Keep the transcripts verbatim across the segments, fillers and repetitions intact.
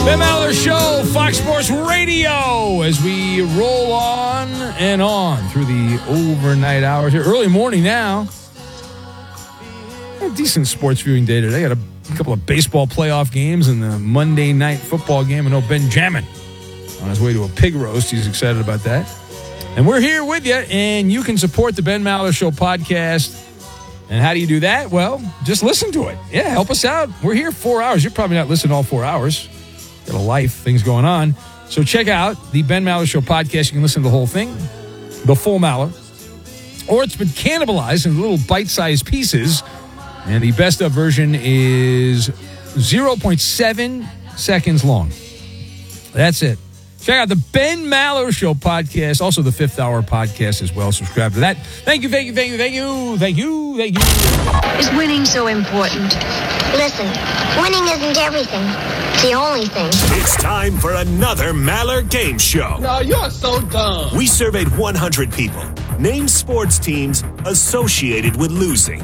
Ben Maller Show, Fox Sports Radio, as we roll on and on through the overnight hours here. Early morning now. A decent sports viewing day today. Got a couple of baseball playoff games and the Monday night football game. I know Benjamin on his way to a pig roast. He's excited about that. And we're here with you, and you can support the Ben Maller Show podcast. And how do you do that? Well, just listen to it. Yeah, help us out. We're here four hours. You're probably not listening all four hours. Got a life, things going on. So check out the Ben Maller Show podcast. You can listen to the whole thing, the full Maller. Or it's been cannibalized in little bite-sized pieces. And the best of version is zero point seven seconds long. That's it. Check out the Ben Maller Show podcast, also the Fifth Hour podcast as well. Subscribe to that. Thank you, thank you, thank you, thank you, thank you, thank you. Is winning so important? Listen, winning isn't everything. It's the only thing. It's time for another Maller Game Show. No, you're so dumb. We surveyed one hundred people. Name sports teams associated with losing.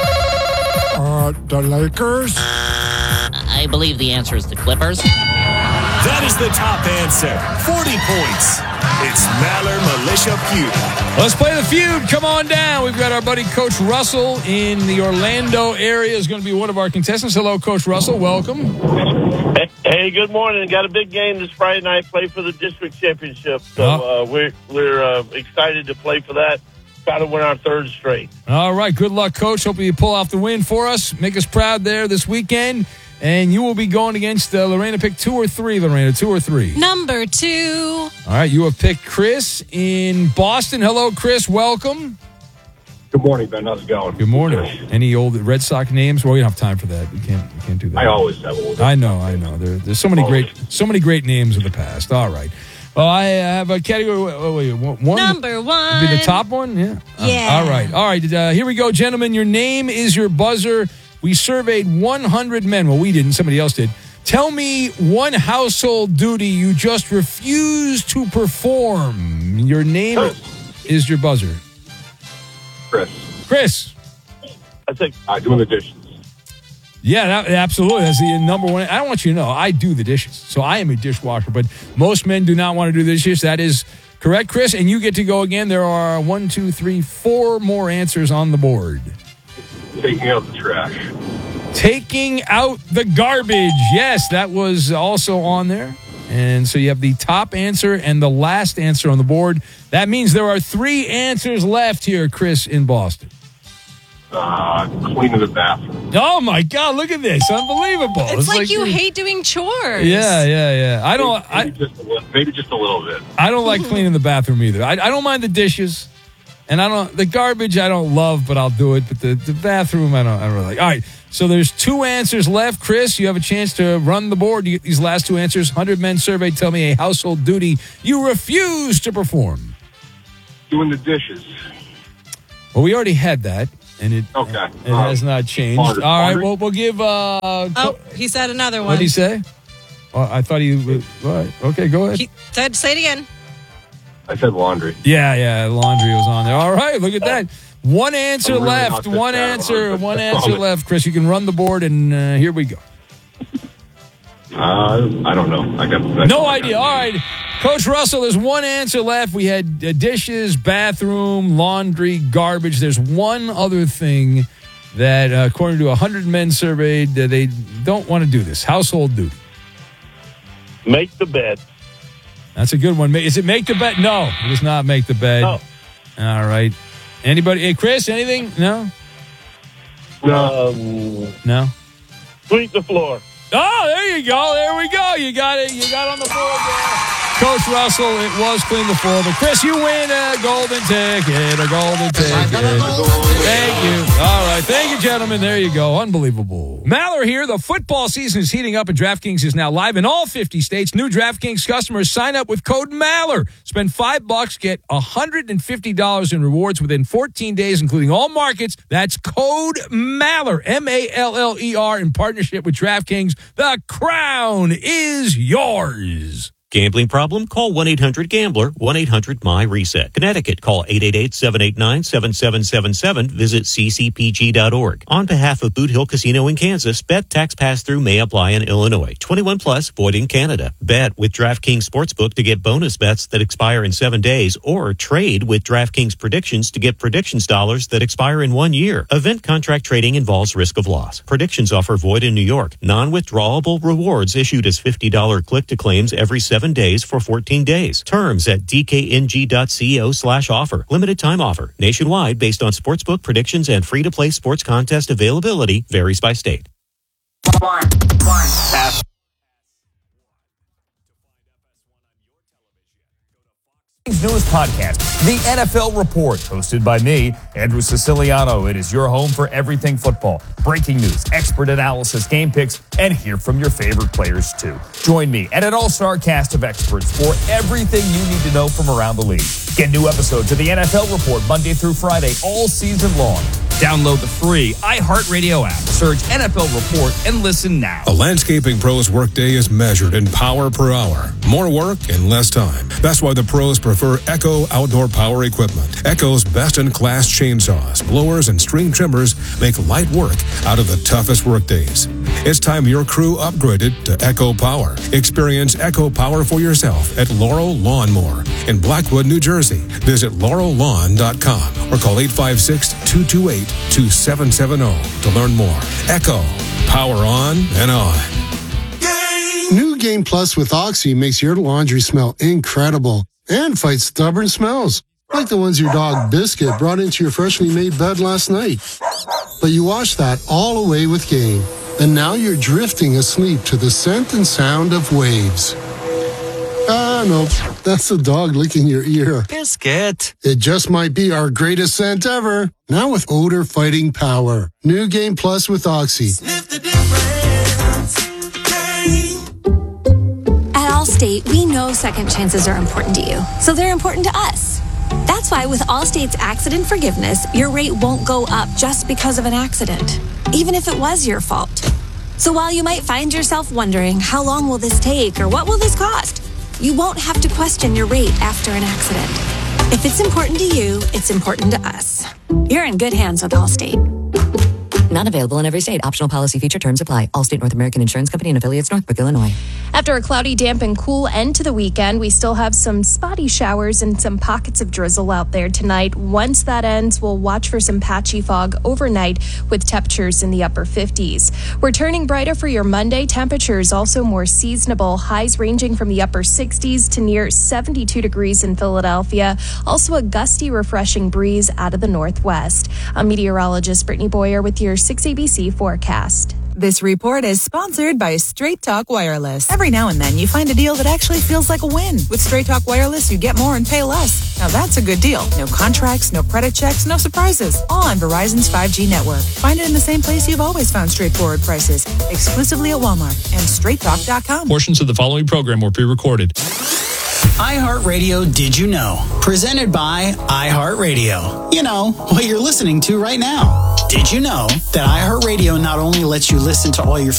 Uh, the Lakers? I believe the answer is the Clippers. That is the top answer. forty points. It's Maller Militia Feud. Let's play the feud. Come on down. We've got our buddy Coach Russell in the Orlando area is going to be one of our contestants. Hello, Coach Russell. Welcome. Hey, hey, good morning. Got a big game this Friday night. Play for the district championship. So Oh. uh, we're we're uh, excited to play for that. Try to win our third straight. All right. Good luck, Coach. Hope you pull off the win for us. Make us proud there this weekend. And you will be going against uh, Lorena. Pick two or three, Lorena. Two or three. Number two. All right. You have picked Chris in Boston. Hello, Chris. Welcome. Good morning, Ben. How's it going? Good morning. Any old Red Sox names? Well, we don't have time for that. We can't. We can't do that. I always have old. I know. I know. There, there's so many great, so many great names of the past. All right. Well, I have a category. Wait, wait, one. Number one. Be the top one. Yeah. Yeah. Uh, all right. All right. Uh, here we go, gentlemen. Your name is your buzzer. We surveyed one hundred men. Well, we didn't. Somebody else did. Tell me one household duty you just refuse to perform. Your name Chris. is your buzzer. Chris. Chris. I think I doing the dishes. Yeah, that, absolutely. That's the number one. I don't want you to know, I do the dishes. So I am a dishwasher, but most men do not want to do the dishes. That is correct, Chris. And you get to go again. There are one, two, three, four more answers on the board. Taking out the trash. Taking out the garbage. Yes, that was also on there. And so you have the top answer and the last answer on the board. That means there are three answers left here, Chris, in Boston. Uh, cleaning the bathroom. Oh, my God. Look at this. Unbelievable. It's, like, you hate doing chores. Yeah, yeah, yeah. I don't... Maybe, I, just a little, maybe just a little bit. I don't like cleaning the bathroom either. I, I don't mind the dishes, and I don't the garbage. I don't love, but I'll do it. But the, the bathroom, I don't. I don't really like. All right. So there's two answers left, Chris. You have a chance to run the board. You get these last two answers. one hundred men surveyed. Tell me a household duty you refuse to perform. Doing the dishes. Well, we already had that, and it Okay. it Uh, has not changed. laundry. All right. Laundry? Well, we'll give. Uh, Oh, he said another one. what did he say? Well, I thought he. was- All right. Okay. Go ahead. He said, say it again. I said laundry. Yeah, yeah, laundry was on there. All right, look at that. One answer I'm really left. not One that bad answer. on it. One I answer promise. left, Chris. You can run the board, and uh, here we go. Uh, I don't know. I got that's No all I idea. got. All right, Coach Russell, there's one answer left. We had uh, dishes, bathroom, laundry, garbage. There's one other thing that, uh, according to one hundred men surveyed, uh, they don't want to do this. Household duty. make the bed. That's a good one. Ma- Is it make the bed? No, it does not make the bed. No. All right. Anybody? Hey, Chris, anything? No? No. Um, No? sweep the floor. Oh, there you go. There we go. You got it. You got it on the board there. Coach Russell, it was clean the floor. But, Chris, you win a golden ticket, a golden ticket. Thank you. All right. Thank you, gentlemen. There you go. Unbelievable. Maller here. The football season is heating up, and DraftKings is now live in all fifty states. New DraftKings customers sign up with code Maller. Spend five bucks, get one hundred fifty dollars in rewards within fourteen days, including all markets. That's code Maller, M A L L E R, in partnership with DraftKings. The crown is yours. Gambling problem? Call one eight hundred gambler, one eight hundred M Y reset. Connecticut, call eight eight eight, seven eight nine, seven seven seven seven. Visit c c p g dot org. On behalf of Boot Hill Casino in Kansas, bet tax pass-through may apply in Illinois. twenty-one plus, void in Canada. Bet with DraftKings Sportsbook to get bonus bets that expire in seven days, or trade with DraftKings Predictions to get predictions dollars that expire in one year. Event contract trading involves risk of loss. Predictions offer void in New York. Non-withdrawable rewards issued as fifty dollars click-to-claims every seven days for fourteen days. Terms at d k n g dot co slash offer. Limited time offer. Nationwide based on sportsbook predictions and free-to-play sports contest availability varies by state. One, one. F. News podcast, the N F L Report, hosted by me, Andrew Siciliano. It is your home for everything football. Breaking news, expert analysis, game picks, and hear from your favorite players too. Join me and an all-star cast of experts for everything you need to know from around the league. Get new episodes of the N F L Report Monday through Friday all season long. Download the free iHeartRadio app. Search N F L Report and listen now. A landscaping pro's workday is measured in power per hour. More work in less time. That's why the pros prefer Echo Outdoor Power Equipment. Echo's best-in-class chainsaws, blowers, and string trimmers make light work out of the toughest workdays. It's time your crew upgraded to Echo Power. Experience Echo Power for yourself at Laurel Lawnmower in Blackwood, New Jersey. Visit laurel lawn dot com or call eight five six, two two eight, two seven seven zero to learn more. Echo. Power on and on. New Game Plus with Oxy makes your laundry smell incredible and fights stubborn smells, like the ones your dog Biscuit brought into your freshly made bed last night. But you wash that all away with Game, and now you're drifting asleep to the scent and sound of waves. Ah, no, that's the dog licking your ear. Biscuit. It just might be our greatest scent ever. Now with odor-fighting power. New Game Plus with Oxy. Sniff the difference. At Allstate, we know second chances are important to you, so they're important to us. That's why with Allstate's accident forgiveness, your rate won't go up just because of an accident, even if it was your fault. So while you might find yourself wondering, how long will this take or what will this cost? You won't have to question your rate after an accident. If it's important to you, it's important to us. You're in good hands with Allstate. Not available in every state. Optional policy feature terms apply. Allstate North American Insurance Company and affiliates, Northbrook, Illinois. After a cloudy, damp, and cool end to the weekend, we still have some spotty showers and some pockets of drizzle out there tonight. Once that ends, we'll watch for some patchy fog overnight with temperatures in the upper fifties. We're turning brighter for your Monday. Temperatures also more seasonable. Highs ranging from the upper sixties to near seventy-two degrees in Philadelphia. Also a gusty, refreshing breeze out of the northwest. I'm meteorologist Brittany Boyer with your six A B C forecast. This report is sponsored by Straight Talk Wireless. Every now and then you find a deal that actually feels like a win. With Straight Talk Wireless, you get more and pay less. Now that's a good deal. No contracts, no credit checks, no surprises. All on Verizon's five G network. Find it in the same place you've always found straightforward prices. Exclusively at Walmart and straight talk dot com. Portions of the following program were pre-recorded. iHeartRadio Did You Know? Presented by iHeartRadio. You know, what you're listening to right now. Did you know that iHeartRadio not only lets you listen to all your